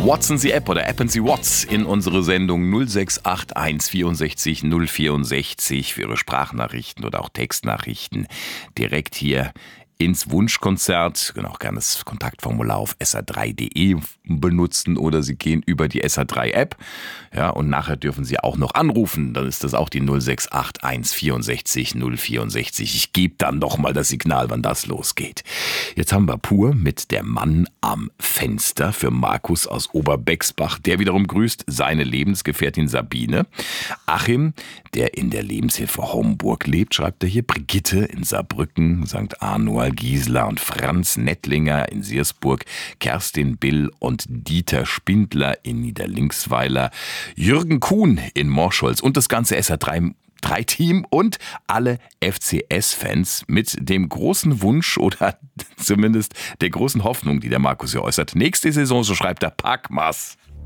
Whatsen Sie App oder Appen Sie What's in unsere Sendung 0681 64 064 für Ihre Sprachnachrichten oder auch Textnachrichten direkt hier ins Wunschkonzert. Sie können auch gerne das Kontaktformular auf sr3.de benutzen oder Sie gehen über die SR3-App. Ja, und nachher dürfen Sie auch noch anrufen. Dann ist das auch die 0681 64 064. Ich gebe dann noch mal das Signal, wann das losgeht. Jetzt haben wir Pur mit Der Mann am Fenster für Markus aus Oberbexbach. Der wiederum grüßt seine Lebensgefährtin Sabine. Achim, der in der Lebenshilfe Homburg lebt, schreibt er hier. Brigitte in Saarbrücken, St. Arnold, Gisela und Franz Nettlinger in Siersburg, Kerstin Bill und Dieter Spindler in Niederlinksweiler, Jürgen Kuhn in Morscholz und das ganze SR3-Team und alle FCS-Fans mit dem großen Wunsch oder zumindest der großen Hoffnung, die der Markus hier äußert. Nächste Saison, so schreibt er, Packmas.